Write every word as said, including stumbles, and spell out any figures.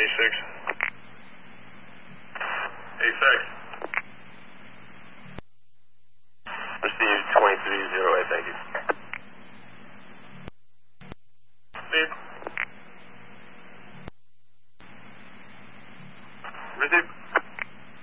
A six. A six. Received twenty-three zero eight, thank you.